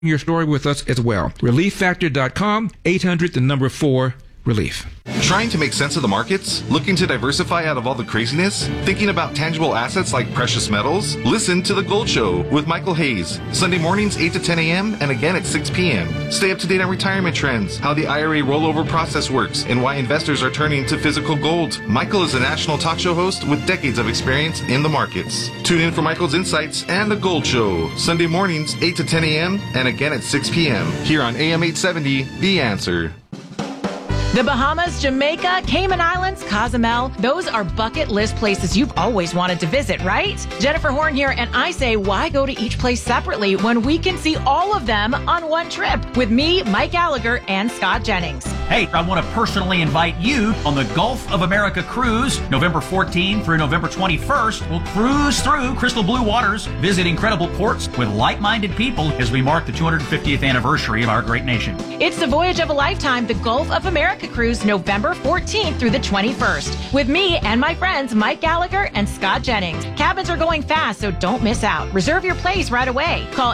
your story with us as well. ReliefFactor.com, 800 relief. Trying to make sense of the markets? Looking to diversify out of all the craziness? Thinking about tangible assets like precious metals? Listen to The Gold Show with Michael Hayes. Sunday mornings 8 to 10 a.m. and again at 6 p.m. Stay up to date on retirement trends, how the IRA rollover process works, and why investors are turning to physical gold. Michael is a national talk show host with decades of experience in the markets. Tune in for Michael's insights and The Gold Show. Sunday mornings 8 to 10 a.m. and again at 6 p.m. here on AM 870, The Answer. The Bahamas, Jamaica, Cayman Islands, Cozumel, those are bucket list places you've always wanted to visit, right? Jennifer Horn here, and I say, why go to each place separately when we can see all of them on one trip with me, Mike Gallagher, and Scott Jennings? Hey, I want to personally invite you on the Gulf of America cruise, November 14th through November 21st. We'll cruise through crystal blue waters, visit incredible ports with like-minded people as we mark the 250th anniversary of our great nation. It's the voyage of a lifetime, the Gulf of America cruise, November 14th through the 21st, with me and my friends Mike Gallagher and Scott Jennings. Cabins are going fast, so don't miss out. Reserve your place right away. Call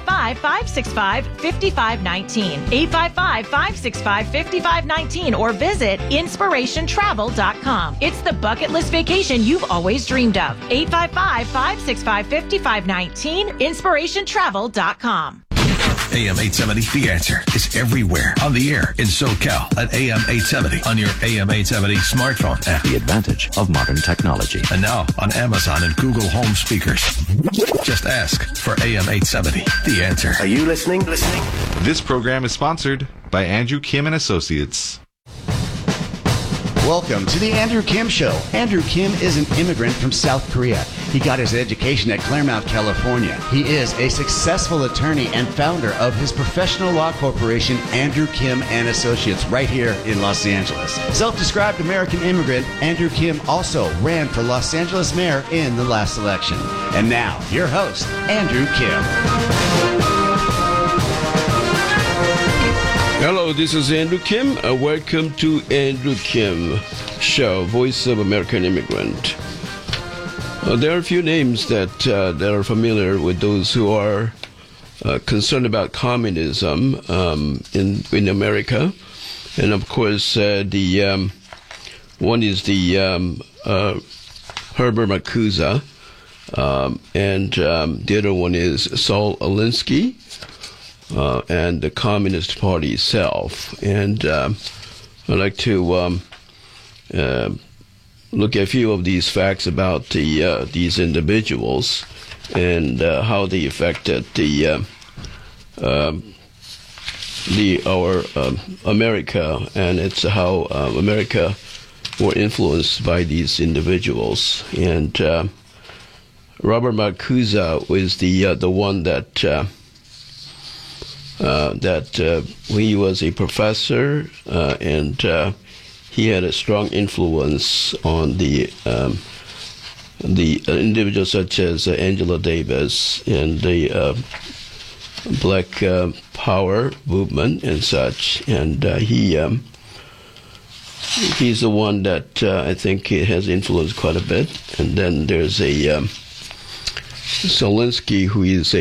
855-565-5519, 855-565-5519, or visit inspirationtravel.com. It's the bucket list vacation you've always dreamed of. 855-565-5519, inspirationtravel.com. AM 870, The Answer is everywhere. On the air in SoCal at AM 870 on your AM 870 smartphone app. The advantage of modern technology. And now on Amazon and Google Home speakers. Just ask for AM 870, The Answer. Are you listening? This program is sponsored by Andrew Kim and Associates. Welcome to the Andrew Kim Show. Andrew Kim is an immigrant from South Korea. He got his education at Claremont, California. He is a successful attorney and founder of his professional law corporation, Andrew Kim and Associates, right here in Los Angeles. Self-described American immigrant, Andrew Kim also ran for Los Angeles mayor in the last election. And now, your host, Andrew Kim. Hello, this is Andrew Kim. Welcome to Andrew Kim Show, Voice of American Immigrant. There are a few names that are familiar with those who are concerned about communism in America, and of course, the one is the Herbert Marcuse, and the other one is Saul Alinsky. And the Communist Party itself. And I'd like to look at a few of these facts about these individuals and how they affected our America, and it's how America were influenced by these individuals. And Robert Marcuse was the one that he was a professor, and he had a strong influence on the individuals such as Angela Davis and the Black Power movement and such. And he's the one that I think has influenced quite a bit. And then there's a Solinsky, who is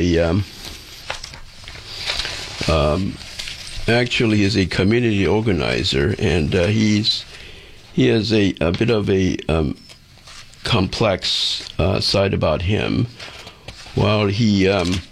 actually is a community organizer, and he has a bit of a complex side about him. While he's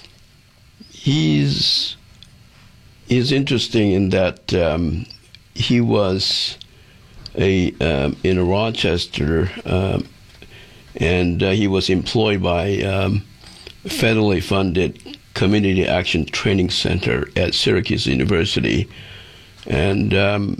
interesting in that he was in Rochester, and he was employed by federally funded Community Action Training Center at Syracuse University, and the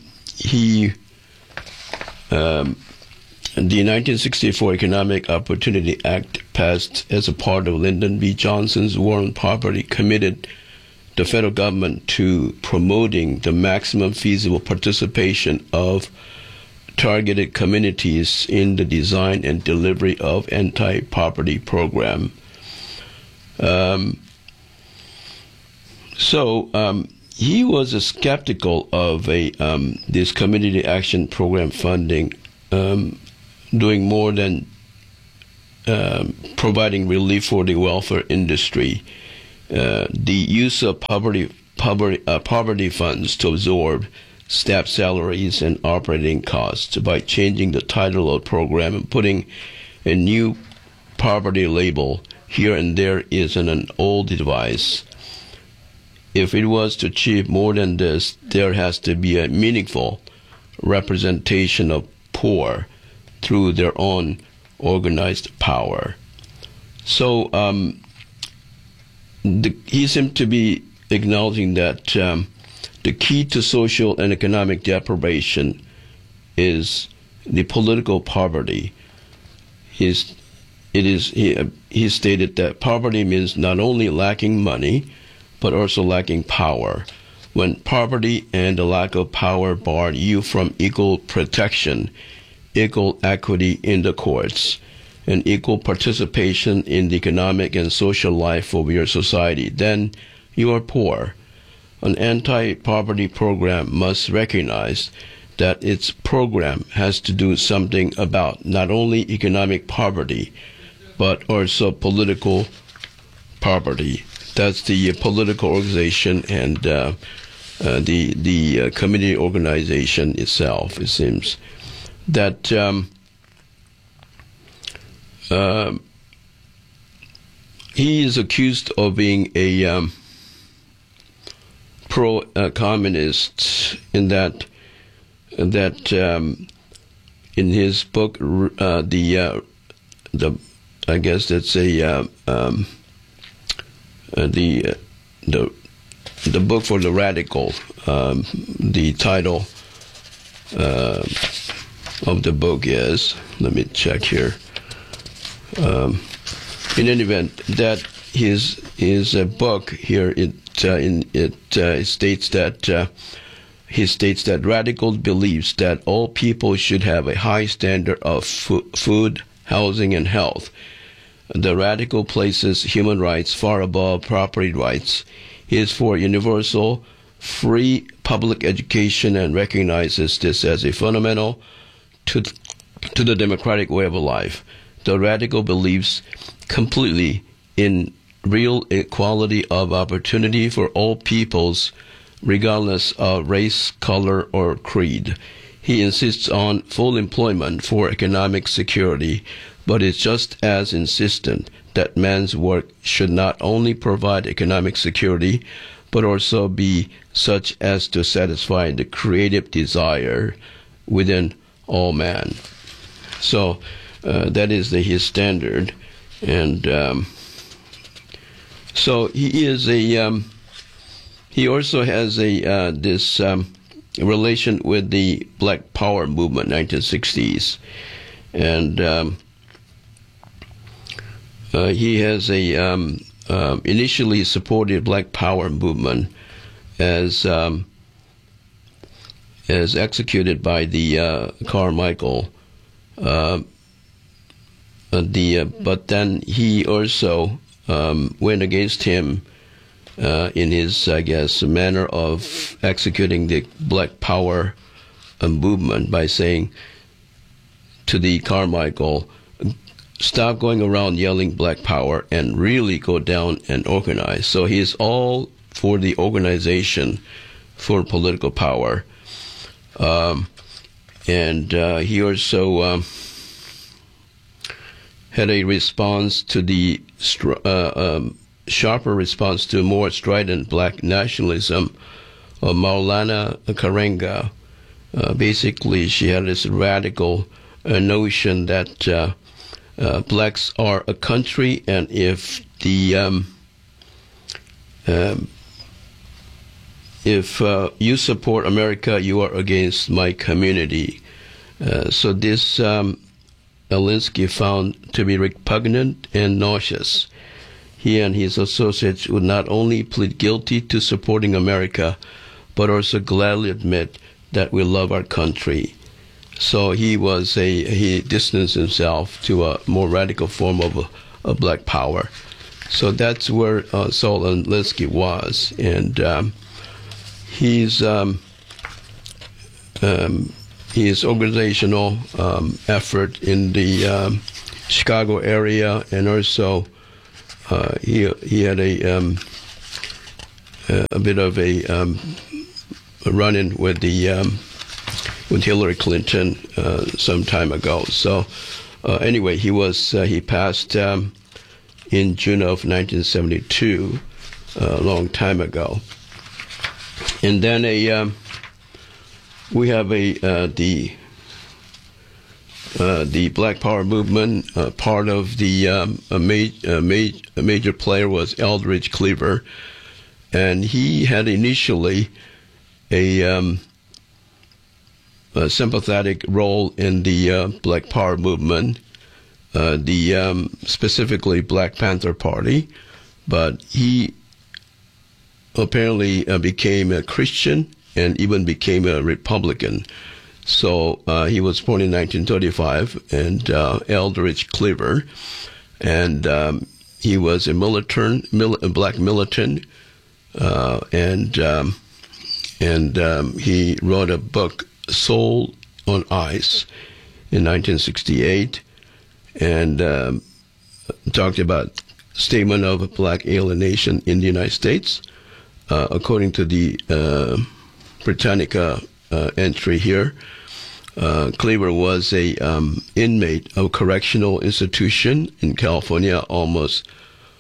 1964 Economic Opportunity Act, passed as a part of Lyndon B. Johnson's War on Poverty, committed the federal government to promoting the maximum feasible participation of targeted communities in the design and delivery of anti-poverty program. So he was skeptical of this community action program funding doing more than providing relief for the welfare industry. the use of poverty funds to absorb staff salaries and operating costs by changing the title of the program and putting a new poverty label here and there is an old device. If it was to achieve more than this, there has to be a meaningful representation of poor through their own organized power. So he seemed to be acknowledging that the key to social and economic deprivation is the political poverty. He stated that poverty means not only lacking money, but also lacking power. When poverty and the lack of power bar you from equal protection, equal equity in the courts, and equal participation in the economic and social life of your society, then you are poor. An anti-poverty program must recognize that its program has to do something about not only economic poverty, but also political poverty. That's the political organization and the community organization itself, it seems. That he is accused of being a pro-communist in that in his book the I guess that's the book for the radical. The title of the book is, let me check here. In any event, that his book here it states that he states that radical believes that all people should have a high standard of food, housing, and health. The radical places human rights far above property rights. He is for universal, free public education and recognizes this as a fundamental to the democratic way of life. The radical believes completely in real equality of opportunity for all peoples, regardless of race, color, or creed. He insists on full employment for economic security, but is just as insistent that man's work should not only provide economic security, but also be such as to satisfy the creative desire within all man. So that is his standard, and so he is a. He also has a this relation with the Black Power movement, 1960s, and he has a initially supported Black Power movement as executed by the Carmichael. But then he also went against him in his, I guess, manner of executing the Black Power movement by saying to the Carmichael, stop going around yelling Black Power and really go down and organize. So he is all for the organization for political power. And he also had a response to the sharper response to more strident black nationalism of Maulana Karenga. Basically, she had this radical notion that blacks are a country, and if you support America, you are against my community. So this Alinsky found to be repugnant and nauseous. He and his associates would not only plead guilty to supporting America, but also gladly admit that we love our country. So he distanced himself to a more radical form of Black Power. So that's where Saul Alinsky was, and his organizational effort in the Chicago area, and also he had a a bit of a run-in with with Hillary Clinton some time ago. So anyway, he passed in June of 1972, a long time ago. And then we have the Black Power movement. Part of a major player was Eldridge Cleaver, and he had initially a sympathetic role in the Black Power movement, specifically Black Panther Party, but he apparently became a Christian and even became a Republican. So he was born in 1935, and Eldridge Cleaver, and he was a black militant, and he wrote a book, Soul on Ice, in 1968, and talked about statement of black alienation in the United States. According to the Britannica entry here, Cleaver was a inmate of a correctional institution in California almost,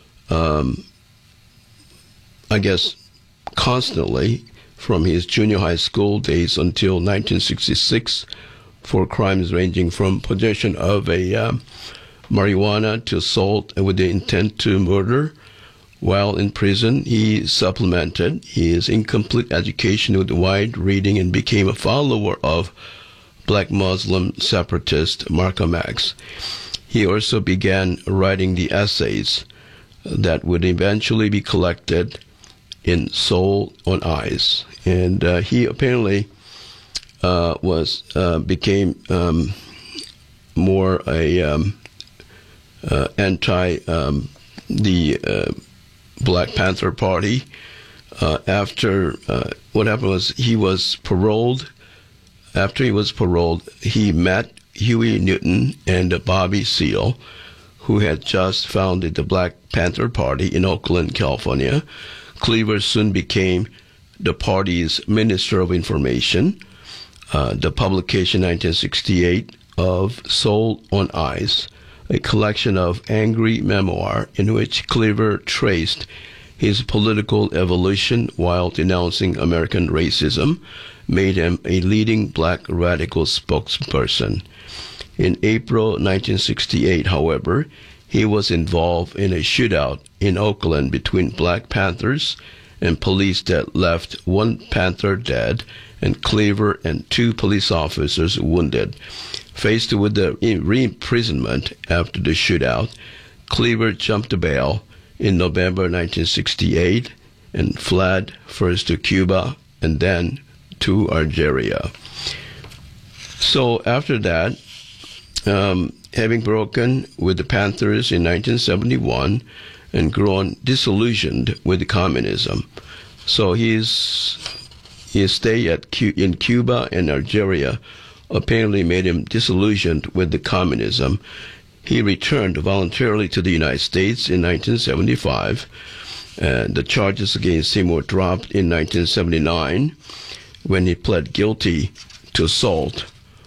constantly from his junior high school days until 1966 for crimes ranging from possession of a marijuana to assault with the intent to murder. While in prison, he supplemented his incomplete education with wide reading and became a follower of black Muslim separatist Malcolm X. He also began writing the essays that would eventually be collected in Soul on Ice. And he apparently became more anti the Black Panther Party. After what happened was he was paroled. After he was paroled, he met Huey Newton and Bobby Seale, who had just founded the Black Panther Party in Oakland, California. Cleaver soon became the party's Minister of Information. The publication 1968 of Soul on Ice, a collection of angry memoir in which Cleaver traced his political evolution while denouncing American racism, made him a leading black radical spokesperson. In April 1968, however, he was involved in a shootout in Oakland between Black Panthers and police that left one Panther dead and Cleaver and two police officers wounded. Faced with the re-imprisonment after the shootout, Cleaver jumped the bail in November 1968 and fled first to Cuba and then to Algeria. So after that, having broken with the Panthers in 1971 and grown disillusioned with communism, so his stay in Cuba and Algeria apparently made him disillusioned with the communism. He returned voluntarily to the United States in 1975, and the charges against him were dropped in 1979 when he pled guilty to assault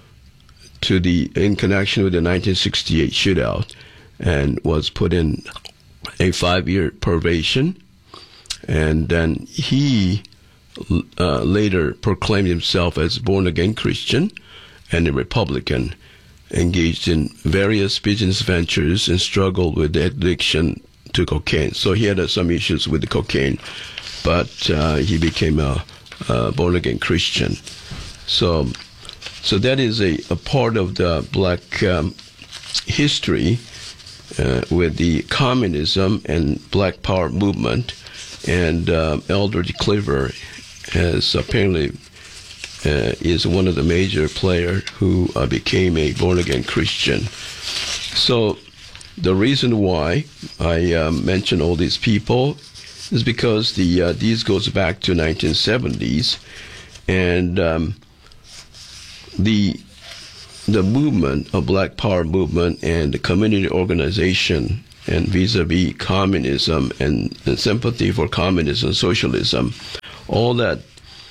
in connection with the 1968 shootout and was put in a 5-year probation. And then he later proclaimed himself as born-again Christian and a Republican, engaged in various business ventures and struggled with the addiction to cocaine. So he had some issues with the cocaine, but he became a born-again Christian. So that is a part of the black history with the communism and Black Power movement. And Eldridge Cleaver has apparently is one of the major players who became a born-again Christian. So the reason why I mention all these people is because these goes back to 1970s, and the movement of Black Power movement and the community organization and vis-a-vis communism and sympathy for communism, socialism, all that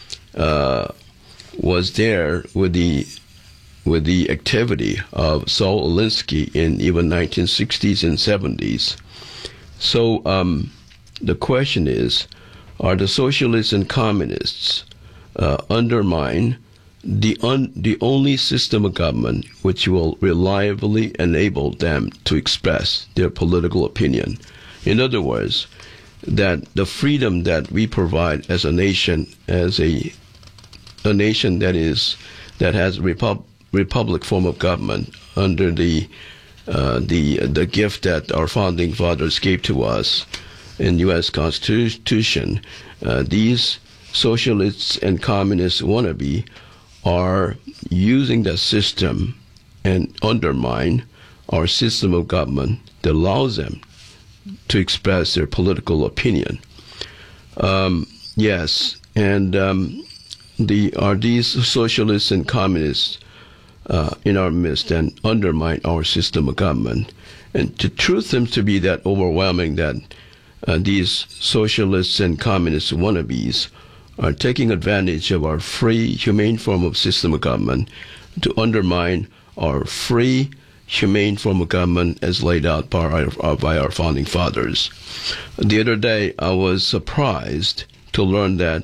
was there with the activity of Saul Alinsky in even 1960s and 70s. So the question is, are the socialists and communists undermine the only system of government which will reliably enable them to express their political opinion? In other words, that the freedom that we provide as a nation, as a nation that has republic form of government under the gift that our founding fathers gave to us in U.S. Constitution, these socialists and communists wannabe are using that system and undermine our system of government that allows them to express their political opinion. Yes, and are these socialists and communists in our midst and undermine our system of government? And the truth seems to be that overwhelming that these socialists and communist wannabes are taking advantage of our free, humane form of system of government to undermine our free, humane form of government as laid out by our founding fathers. The other day, I was surprised to learn that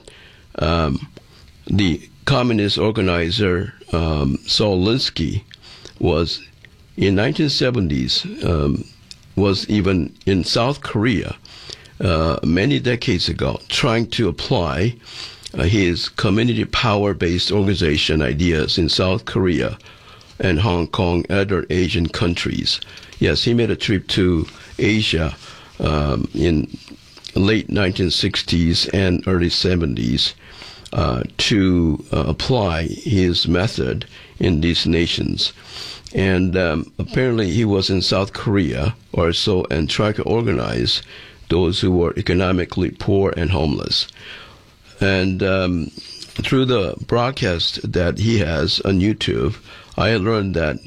the communist organizer Saul Alinsky was in 1970s was even in South Korea many decades ago, trying to apply his community power-based organization ideas in South Korea and Hong Kong, other Asian countries. Yes, he made a trip to Asia in late 1960s and early 70s to apply his method in these nations. And apparently he was in South Korea or so and tried to organize those who were economically poor and homeless. And through the broadcast that he has on YouTube, I learned that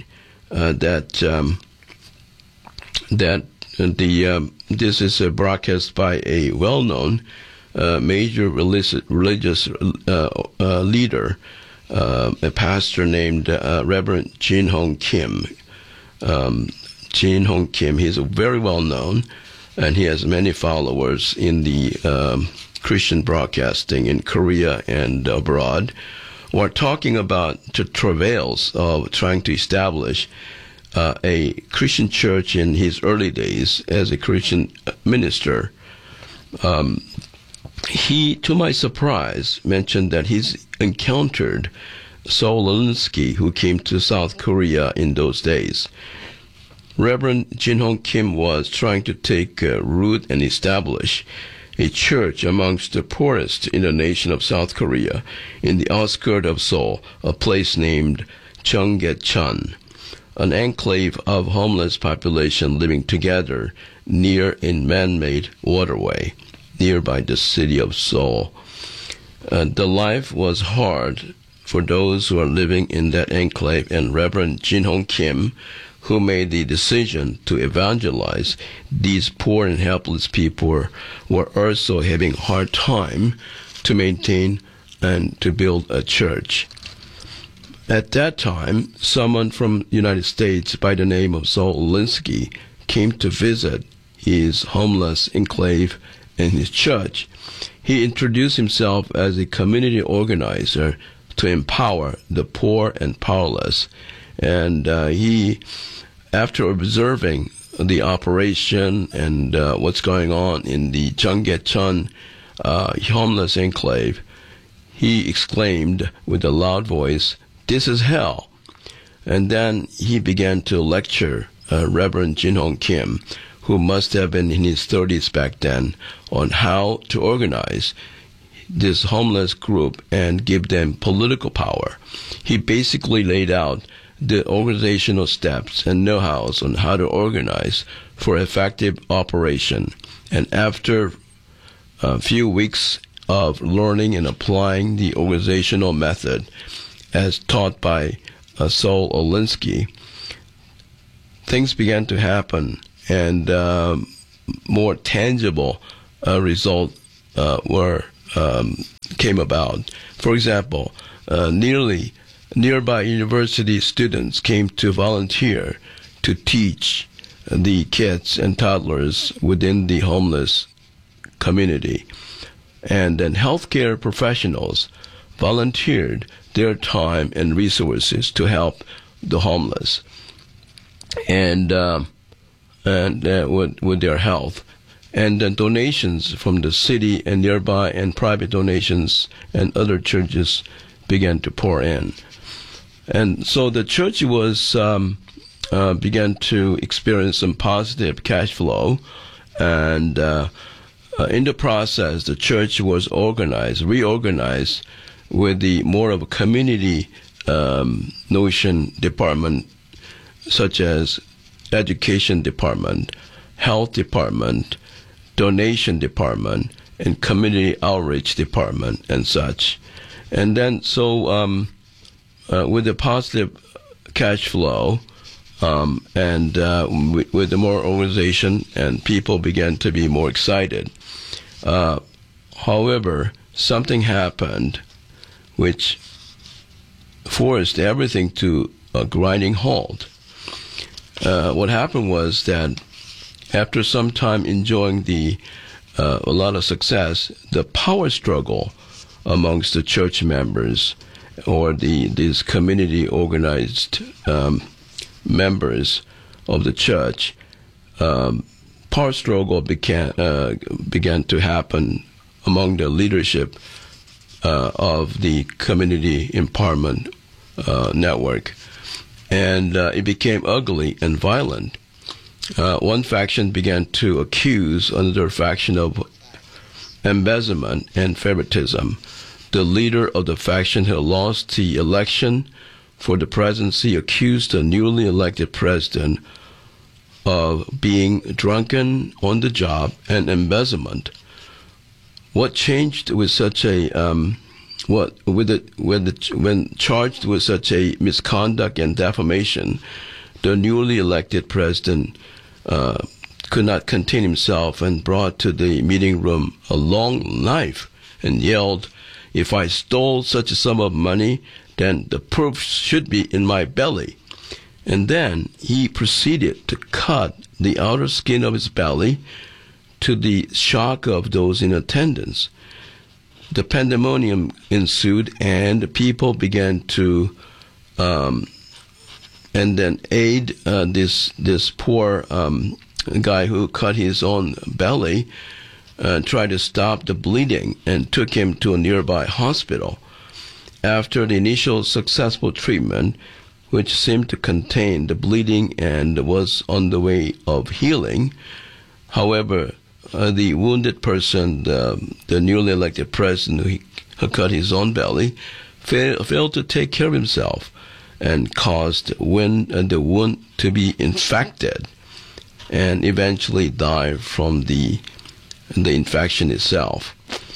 this is a broadcast by a well-known major religious leader, a pastor named Reverend Jin Hong Kim. Jin Hong Kim, he's very well known, and he has many followers in the Christian broadcasting in Korea and abroad. We're talking about the travails of trying to establish a Christian church in his early days as a Christian minister. He, to my surprise, mentioned that he's encountered Saul Alinsky, who came to South Korea in those days. Reverend Jin Hong Kim was trying to take root and establish a church amongst the poorest in the nation of South Korea, in the outskirts of Seoul, a place named Cheonggyecheon, an enclave of homeless population living together near a man-made waterway nearby the city of Seoul. The life was hard for those who are living in that enclave, and Reverend Jin Hong Kim, who made the decision to evangelize these poor and helpless people, were also having a hard time to maintain and to build a church. At that time, someone from the United States by the name of Saul Alinsky came to visit his homeless enclave and his church. He introduced himself as a community organizer to empower the poor and powerless. And he, after observing the operation and what's going on in the Cheonggyecheon homeless enclave, he exclaimed with a loud voice, "This is hell." And then he began to lecture Reverend Jin Hong Kim, who must have been in his 30s back then, on how to organize this homeless group and give them political power. He basically laid out the organizational steps and know-hows on how to organize for effective operation. And after a few weeks of learning and applying the organizational method as taught by Saul Alinsky, things began to happen and more tangible results came about. For example, nearby university students came to volunteer to teach the kids and toddlers within the homeless community. And then healthcare professionals volunteered their time and resources to help the homeless and with their health. And then donations from the city and nearby and private donations and other churches began to pour in. And so the church was began to experience some positive cash flow, and in the process, the church was reorganized with the more of a community notion department, such as education department, health department, donation department, and community outreach department, and such. And then, so with the positive cash flow, and with the more organization, and people began to be more excited. However, something happened which forced everything to a grinding halt. What happened was that after some time enjoying a lot of success, the power struggle amongst the church members or these community organized members of the church, power struggle began to happen among the leadership of the community empowerment network, and it became ugly and violent. One faction began to accuse another faction of embezzlement and favoritism. The leader of the faction who lost the election for the presidency accused the newly elected president of being drunken on the job and embezzlement. What changed with such a when charged with such a misconduct and defamation, the newly elected president could not contain himself and brought to the meeting room a long knife and yelled, "If I stole such a sum of money, then the proof should be in my belly." And then he proceeded to cut the outer skin of his belly, to the shock of those in attendance. The pandemonium ensued, and people began to and then aid this poor guy who cut his own belly, tried to stop the bleeding and took him to a nearby hospital. After the initial successful treatment, which seemed to contain the bleeding and was on the way of healing, however, the wounded person, the newly elected president who cut his own belly, failed to take care of himself and caused the wound to be infected and eventually died from the infection itself.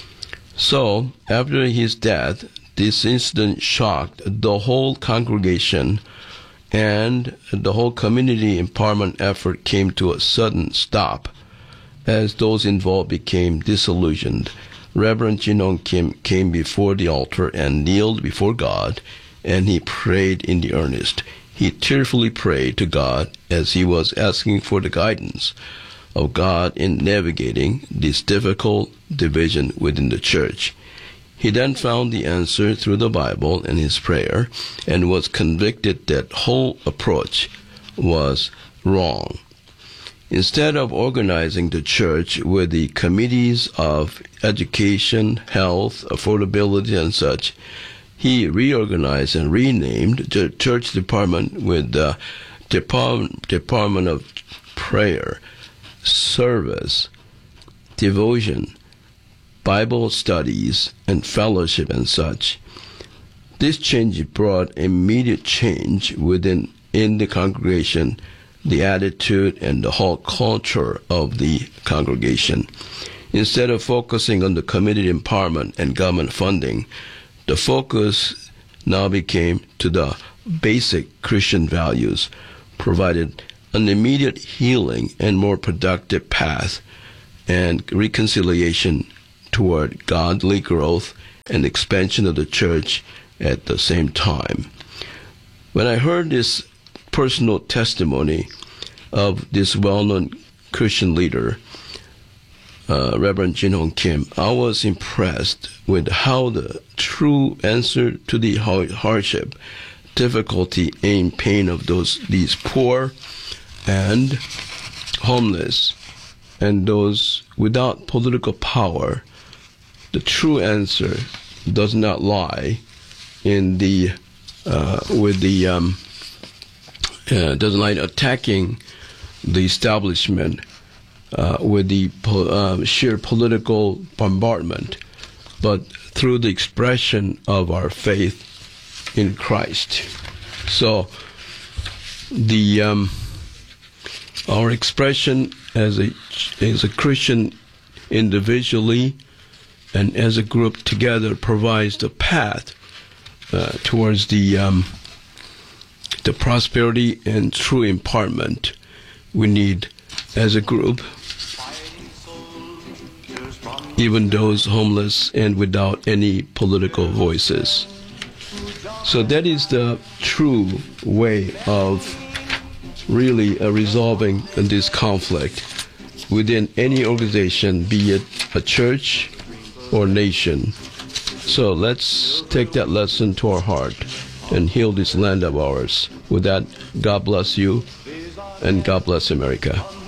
So, after his death, this incident shocked the whole congregation, and the whole community empowerment effort came to a sudden stop as those involved became disillusioned. Reverend Jinong Kim came before the altar and kneeled before God, and he prayed in the earnest. He tearfully prayed to God as he was asking for the guidance of God in navigating this difficult division within the church. He then found the answer through the Bible and his prayer, and was convicted that whole approach was wrong. Instead of organizing the church with the committees of education, health, affordability, and such, he reorganized and renamed the church department with the Department of Prayer, Service, Devotion, Bible studies, and fellowship, and such. This change brought immediate change in the congregation, the attitude and the whole culture of the congregation. Instead of focusing on the community empowerment and government funding, the focus now became to the basic Christian values provided an immediate healing and more productive path and reconciliation toward godly growth and expansion of the church at the same time. When I heard this personal testimony of this well-known Christian leader, Reverend Jin Hong Kim, I was impressed with how the true answer to the hardship, difficulty, and pain of these poor and homeless and those without political power, the true answer does not lie in doesn't lie in attacking the establishment with the sheer political bombardment, but through the expression of our faith in Christ. So our expression as a Christian individually and as a group together provides the path towards the prosperity and true empowerment we need as a group, even those homeless and without any political voices. So that is the true way of really resolving this conflict within any organization, be it a church or nation. So let's take that lesson to our heart and heal this land of ours. With that, God bless you and God bless America.